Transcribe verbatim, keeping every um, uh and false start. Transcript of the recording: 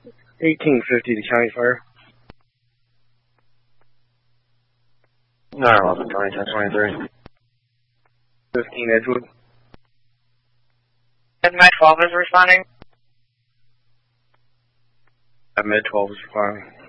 eighteen fifty to County Fire. nine eleven, County ten twenty-three. fifteen Edgewood. Med twelve is responding. Med twelve is responding.